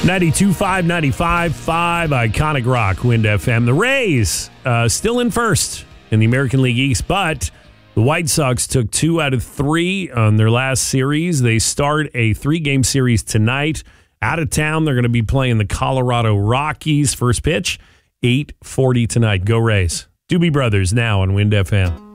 92.5, 95.5, Iconic Rock, Wind FM. The Rays still in first in the American League East, but the White Sox took 2 out of 3 on their last series. They start a 3-game series tonight. Out of town, they're going to be playing the Colorado Rockies. First pitch, 8:40 tonight. Go Rays. Doobie Brothers now on Wind FM.